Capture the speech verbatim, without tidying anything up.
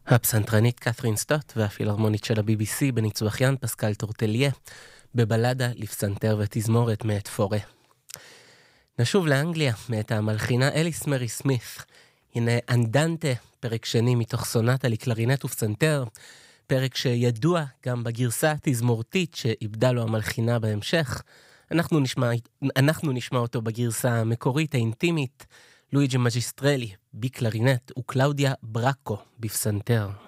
הפסנתרנית קת'רין סטוט והפילהרמונית של ה-בי בי סי בניצוח יאן פסקל טורטליה בבלדה לפסנתר ותזמורת מאת פורה. נשוב לאנגליה מאת המלחינה אליס מרי סמית. הנה אנדנטה, פרק שני מתוך סונטה לקלרינט ופסנתר, פרק שידוע גם בגרסה התזמורתית שאיבדה לו המלחינה בהמשך. אנחנו נשמע, אנחנו נשמע אותו בגרסה המקורית האינטימית, לואיג'י מג'יסטרלי בקלרינט וקלאודיה ברקו בפסנתר.